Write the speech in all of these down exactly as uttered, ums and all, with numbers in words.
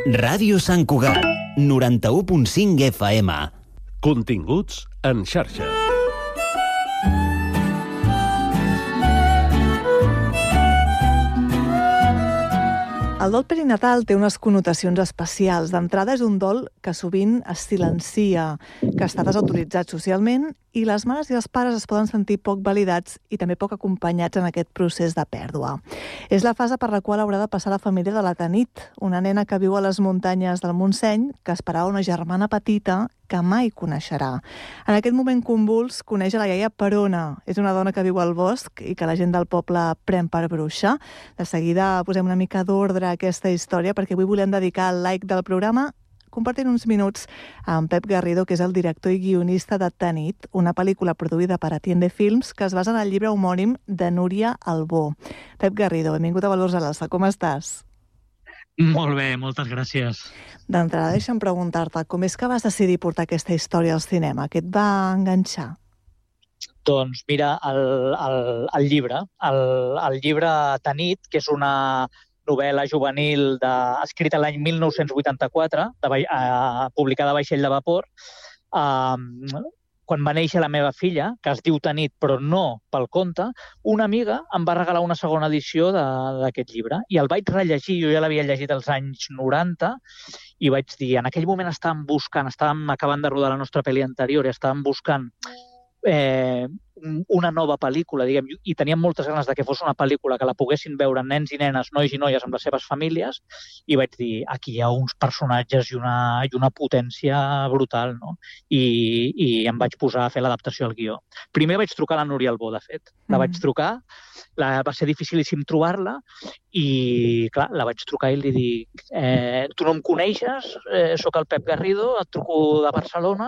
Ràdio Sant Cugat, noranta-u punt cinc F M. Continguts en xarxa. El dol perinatal té unes connotacions especials. D'entrada és un dol que sovint es silencia, que està desautoritzat socialment, i les mares i els pares es poden sentir poc validats i també poc acompanyats en aquest procés de pèrdua. És la fase per la qual haurà de passar la família de la Tanit, una nena que viu a les muntanyes del Montseny, que esperava una germana petita que mai coneixerà. En aquest moment convuls coneix a la iaia Perona. És una dona que viu al bosc i que la gent del poble pren per bruixa. De seguida posem una mica d'ordre a aquesta història, perquè avui volem dedicar el like del programa compartint uns minuts amb Pep Garrido, que és el director i guionista de Tanit, una pel·lícula produïda per Atiende Films que es basa en el llibre homònim de Núria Albó. Pep Garrido, benvingut a Valors a l'Alça. Com estàs? Molt bé, moltes gràcies. D'entrada, deixa'm preguntar-te, com és que vas decidir portar aquesta història al cinema? Què et va enganxar? Doncs mira, el, el, el llibre, el, el llibre Tanit, que és una novel·la juvenil de, escrita l'any mil nou-cents vuitanta-quatre, de, eh, publicada a Vaixell de Vapor, eh, quan va néixer la meva filla, que es diu Tanit, però no pel conte, una amiga em va regalar una segona edició d'aquest llibre. I el vaig rellegir, jo ja l'havia llegit als anys noranta, i vaig dir, en aquell moment estàvem buscant, estàvem acabant de rodar la nostra pel·li anterior, i estàvem buscant eh, una nova pel·lícula, diguem, i teníem moltes ganes de que fos una pel·lícula que la poguessin veure nens i nenes, nois i noies amb les seves famílies, i vaig dir, aquí hi ha uns personatges i una, i una potència brutal, no? I, i em vaig posar a fer l'adaptació al guió. Primer vaig trucar a la Núria Albó, de fet. La vaig trucar, la, va ser dificilíssim trobar-la, i clar, la vaig trucar i li dic, eh, tu no em coneixes, eh, soc el Pep Garrido, et truco de Barcelona,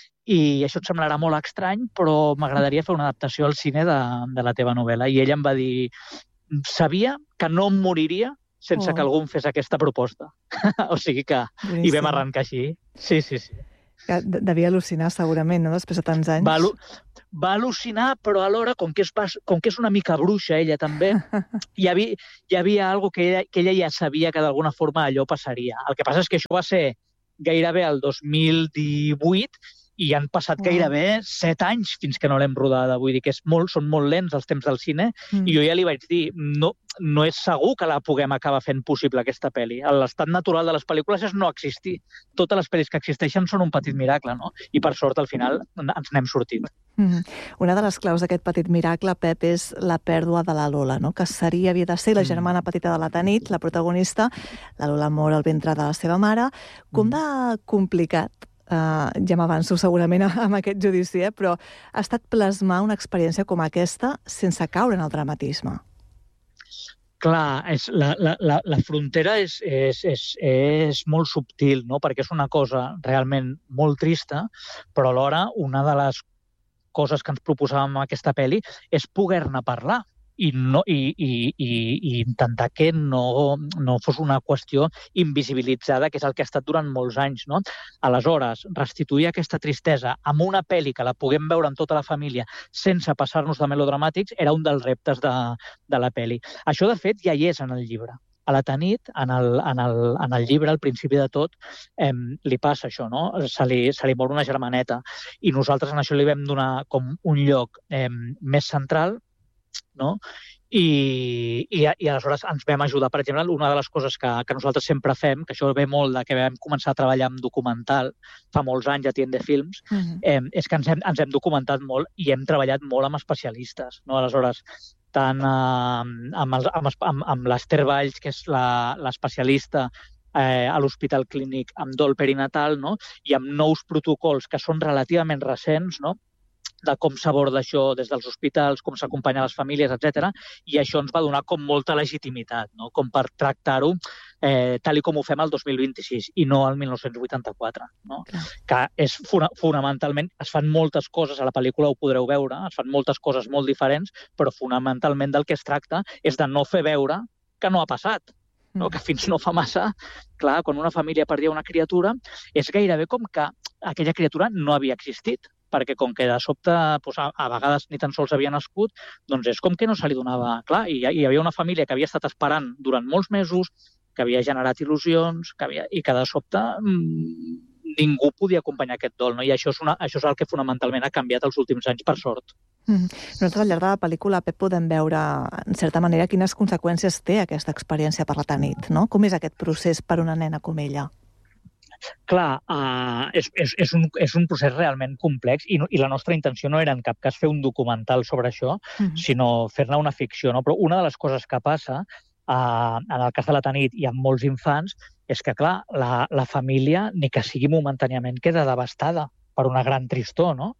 i això et semblarà molt estrany, però m'agradaria fer una adaptació al cine de, de la teva novel·la. I ella em va dir, sabia que no em moriria sense oh. que algú em fes aquesta proposta. O sigui que Boníssim. Hi vam arrencar així. Sí, sí, sí. Que devia al·lucinar segurament, no?, després de tants anys. Va, va al·lucinar, però alhora, com que, és, com que és una mica bruixa ella també, hi havia, hi havia alguna cosa que ella, que ella ja sabia que d'alguna forma allò passaria. El que passa és que això va ser gairebé el dos mil divuit, i han passat wow. gairebé set anys fins que no l'hem rodada. Vull dir que és molt, són molt lents els temps del cine, mm. i jo ja li vaig dir, no, no és segur que la puguem acabar fent possible, aquesta pel·li. L'estat natural de les pel·lícules és no existir. Totes les pel·lis que existeixen són un petit miracle, no? I per sort, al final, ens n'hem sortit. Mm. Una de les claus d'aquest petit miracle, Pep, és la pèrdua de la Lola, no?, que seria, havia de ser la germana petita de la Tanit, la protagonista. La Lola mor al ventre de la seva mare. Com de complicat, Uh, ja m'avanço segurament amb aquest judici, eh? Però ha estat plasmar una experiència com aquesta sense caure en el dramatisme. Clar, és, la, la, la, la frontera és, és, és, és molt subtil, no? Perquè és una cosa realment molt trista, però alhora una de les coses que ens proposàvem amb aquesta pel·li és poder-ne parlar. I, no, i, i, i, i intentar que no, no fos una qüestió invisibilitzada, que és el que ha estat durant molts anys, no? Aleshores, restituir aquesta tristesa amb una pel·li que la puguem veure amb tota la família sense passar-nos de melodramàtics era un dels reptes de, de la pel·li. Això, de fet, ja hi és en el llibre. A la Tanit, en el, en el, en el llibre, al principi de tot, eh, li passa això, no? Se li, se li mor una germaneta. I nosaltres en això li vam donar com un lloc eh, més central, no? I, i, i aleshores ens vam ajudar. Per exemple, una de les coses que, que nosaltres sempre fem, que això ve molt de que vam començar a treballar amb documental fa molts anys a Atiende Films, uh-huh. eh, és que ens hem, ens hem documentat molt i hem treballat molt amb especialistes, no? Aleshores, tant eh, amb, els, amb, amb, amb l'Ester Valls, que és l'especialista eh, a l'Hospital Clínic amb dol perinatal, no? I amb nous protocols que són relativament recents, no?, de com s'aborda això des dels hospitals, com s'acompanya les famílies, etcètera. I això ens va donar com molta legitimitat, no?, com per tractar-ho eh, tal i com ho fem el dos mil vint-i-sis i no el mil nou-cents vuitanta-quatre. No? Que és fonamentalment, es fan moltes coses, a la pel·lícula ho podreu veure, es fan moltes coses molt diferents, però fonamentalment del que es tracta és de no fer veure que no ha passat. No? Que fins no fa massa, clar, quan una família perdia una criatura, és gairebé com que aquella criatura no havia existit, perquè com que de sobte doncs, a, a vegades ni tan sols havia nascut, doncs és com que no se li donava... Clar, i hi havia una família que havia estat esperant durant molts mesos, que havia generat il·lusions, que havia, i que de sobte mmm, ningú podia acompanyar aquest dol, no? I això és, una, això és el que fonamentalment ha canviat els últims anys, per sort. Mm. Nosaltres al llarg de la pel·lícula, Pep, podem veure, en certa manera, quines conseqüències té aquesta experiència per la Tanit, no? Com és aquest procés per una nena com ella? Clar, uh, és, és, és, un, és un procés realment complex i, no, i la nostra intenció no era en cap cas fer un documental sobre això, mm-hmm. sinó fer-ne una ficció, no? Però una de les coses que passa uh, en el cas de la Tanit i amb molts infants és que, clar, la, la família, ni que sigui momentàniament, queda devastada per una gran tristor, no?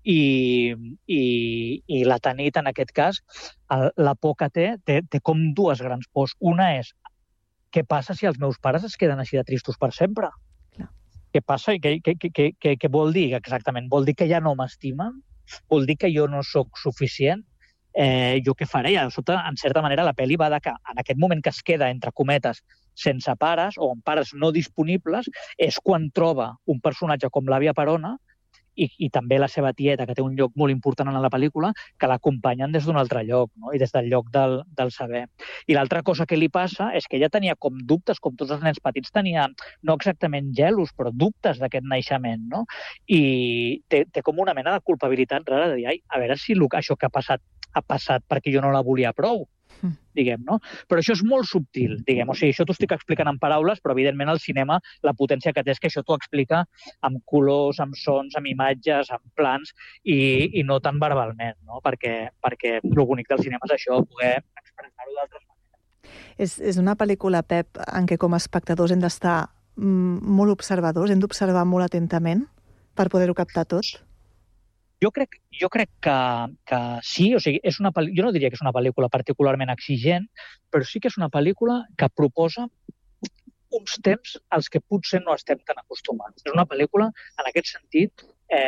I, i, i la Tanit, en aquest cas, el, la por que té, té, té com dues grans pors. Una és, què passa si els meus pares es queden així de tristos per sempre? Clar. Què passa? Què, què, què, què, què vol dir exactament? Vol dir que ja no m'estimen? Vol dir que jo no sóc suficient? Eh, jo què faré? Ja, sota, en certa manera, la pel·li va de que en aquest moment que es queda, entre cometes, sense pares o amb pares no disponibles, és quan troba un personatge com l'àvia Perona i, i també la seva tieta, que té un lloc molt important en la pel·lícula, que l'acompanyen des d'un altre lloc, no? I des del lloc del, del saber. I l'altra cosa que li passa és que ella tenia com dubtes, com tots els nens petits tenia, no exactament gelos, però dubtes d'aquest naixement, no? I té, té com una mena de culpabilitat rara de dir, ai, a veure si això que ha passat ha passat perquè jo no la volia prou, diguem, no? Però això és molt subtil, diguem. O sigui, això t'ho estic explicant en paraules, però evidentment al cinema la potència que té és que això t'ho explica amb colors, amb sons, amb imatges, amb plans i, i no tan verbalment, no? Perquè, perquè el bonic del cinema és això, poder expressar-ho d'altres maneres. És, és una pel·lícula, Pep, en què com a espectadors hem d'estar mm, molt observadors, hem d'observar molt atentament per poder-ho captar tot? Jo crec, jo crec que, que sí, o sigui, és una pel·lícula, jo no diria que és una pel·lícula particularment exigent, però sí que és una pel·lícula que proposa uns temps als que potser no estem tan acostumats. És una pel·lícula, en aquest sentit,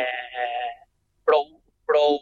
eh, prou, prou,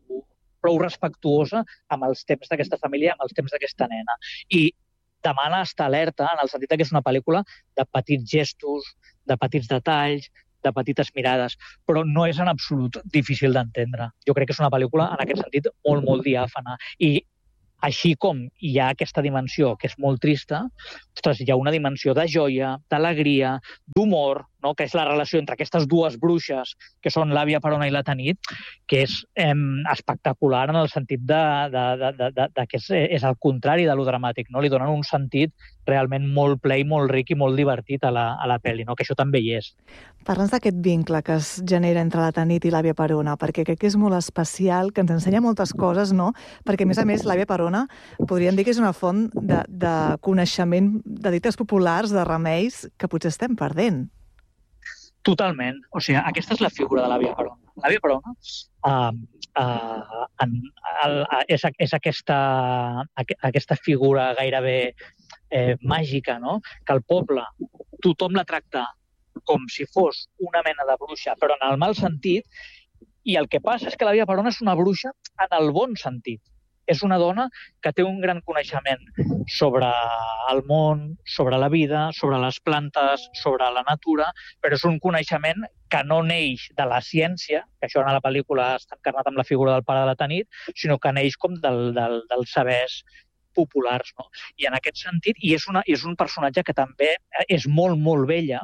prou respectuosa amb els temps d'aquesta família, amb els temps d'aquesta nena. I demana estar alerta en el sentit que és una pel·lícula de petits gestos, de petits detalls, de petites mirades, però no és en absolut difícil d'entendre. Jo crec que és una pel·lícula, en aquest sentit, molt, molt diàfana. I així com hi ha aquesta dimensió que és molt trista, ostres, hi ha una dimensió de joia, d'alegria, d'humor, no? Que és la relació entre aquestes dues bruixes, que són l'àvia Perona i la Tanit, que és eh, espectacular en el sentit de, de, de, de, de, de que és, és el contrari de lo dramàtic, no? Li donen un sentit realment molt ple i molt ric i molt divertit a la, a la pel·li, no? Que això també hi és. Parla'ns d'aquest vincle que es genera entre la Tanit i l'àvia Perona, perquè crec que és molt especial, que ens ensenya moltes coses, no? Perquè, a més a més, l'àvia Perona podríem dir que és una font de, de coneixement, de dites populars, de remeis, que potser estem perdent. Totalment. O sigui, aquesta és la figura de l'àvia Perona. L'àvia Perona uh, uh, en, el, és, és aquesta, aquesta figura gairebé eh, màgica, no? Que el poble, tothom la tracta com si fos una mena de bruixa, però en el mal sentit, i el que passa és que l'àvia Perona és una bruixa en el bon sentit. És una dona que té un gran coneixement sobre el món, sobre la vida, sobre les plantes, sobre la natura, però és un coneixement que no neix de la ciència, que això en la pel·lícula està encarnat amb la figura del pare de la Tanit, sinó que neix com del, del, dels sabers populars, no? I en aquest sentit, i és, una, és un personatge que també és molt, molt vella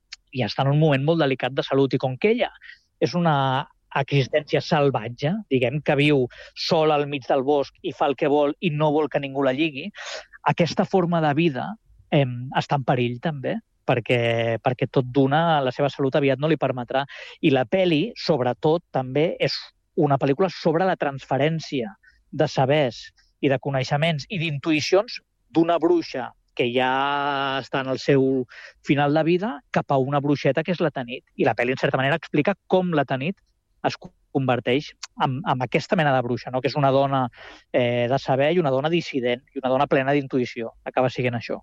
i està en un moment molt delicat de salut, i com que ella és una existència salvatge, diguem, que viu sol al mig del bosc i fa el que vol i no vol que ningú la lligui, aquesta forma de vida eh, està en perill també, perquè, perquè tot d'una la seva salut aviat no li permetrà. I la peli, sobretot, també és una pel·lícula sobre la transferència de sabers i de coneixements i d'intuïcions d'una bruixa que ja està en el seu final de vida cap a una bruixeta que és la Tanit. I la pel·li, en certa manera, explica com la Tanit es converteix en, en aquesta mena de bruixa, no? Que és una dona eh, de saber i una dona dissident i una dona plena d'intuïció. Acaba sent això.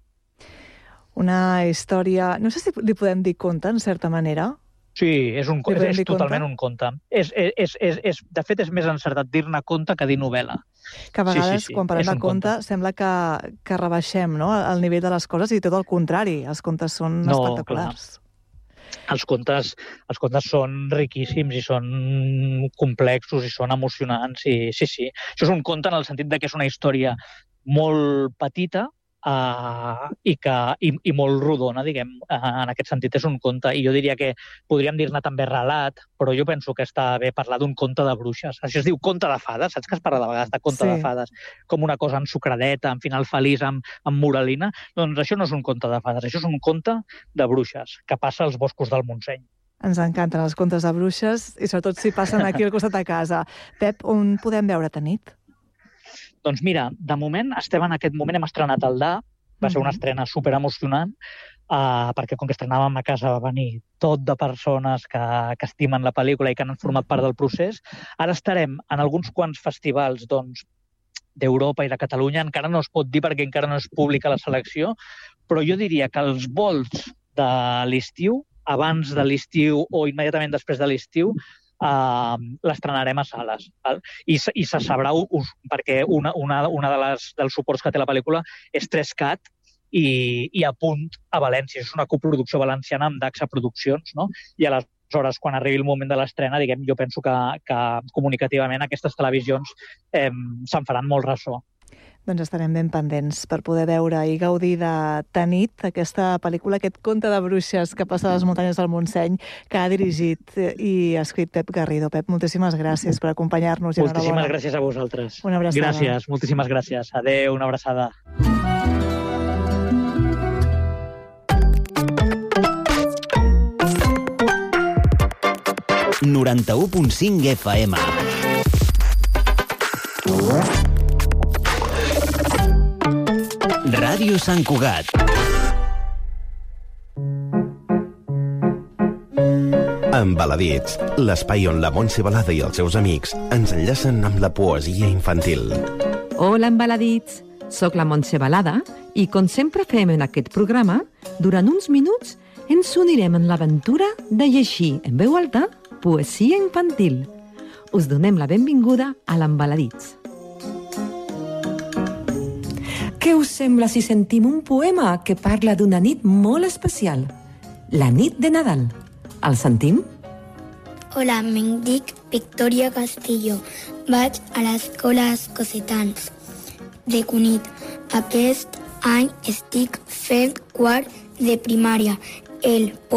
Una història... No sé si li podem dir conte, en certa manera. Sí, és, un, és, és totalment un conte. És, és, és, és, de fet, és més encertat dir-ne conte que dir novel·la. Que a vegades, sí, sí, sí, quan parlem de conte, conte, sembla que, que rebaixem, no?, el nivell de les coses, i tot el contrari. Els contes són no, espectaculars. Clar. Els contes, els contes són riquíssims i són complexos i són emocionants. I, sí, sí. Això és un conte en el sentit de que és una història molt petita, uh, i, que, i, i molt rodona, diguem, uh, en aquest sentit és un conte. I jo diria que podríem dir-ne també relat, però jo penso que està bé parlar d'un conte de bruixes. Això es diu conte de fades, saps que es parla de vegades de conte Sí. de fades, com una cosa ensucradeta, amb final feliç, amb, amb moralina? Doncs això no és un conte de fades, això és un conte de bruixes, que passa als boscos del Montseny. Ens encanten els contes de bruixes i sobretot si passen aquí al costat de casa. Pep, on podem veure't a nit? Doncs mira, de moment estem en aquest moment, hem estrenat el D A, va ser una Mhm. estrena superemocionant, uh, perquè com que estrenàvem a casa va venir tot de persones que, que estimen la pel·lícula i que han format part del procés. Ara estarem en alguns quants festivals doncs, d'Europa i de Catalunya, encara no es pot dir perquè encara no és pública la selecció, però jo diria que els volts de l'estiu, abans de l'estiu o immediatament després de l'estiu, uh, l'estrenarem a sales. Val? I, se- i se sabrà, us, perquè una, una, una de les, dels suports que té la pel·lícula és tres cat i, i a punt a València. És una coproducció valenciana amb Daxa Produccions, no? I aleshores, quan arribi el moment de l'estrena, diguem, jo penso que, que comunicativament aquestes televisions eh, se'n faran molt ressò. Doncs estarem ben pendents per poder veure i gaudir de Tanit, aquesta pel·lícula, aquest conte de bruixes que passa a les muntanyes del Montseny, que ha dirigit i escrit Pep Garrido. Pep, moltíssimes gràcies per acompanyar-nos. i Moltíssimes enhorabona. gràcies a vosaltres. Una abraçada. Gràcies, moltíssimes gràcies. Adéu, una abraçada. noranta-u punt cinc F M. Ràdio Sant Cugat. Embaladits, l'espai on la Montse Balada i els seus amics ens enllacen amb la poesia infantil. Hola, embaladits! Soc la Montse Balada i, com sempre fem en aquest programa, durant uns minuts ens unirem en l'aventura de llegir en veu alta poesia infantil. Us donem la benvinguda a l'Embaladits. Què us sembla si sentim un poema que parla d'una nit molt especial? La nit de Nadal. El sentim? Hola, em dic Victòria Castillo. Vaig a l'escola Escocetans de Cunit. Aquest any estic fent quart de primària. El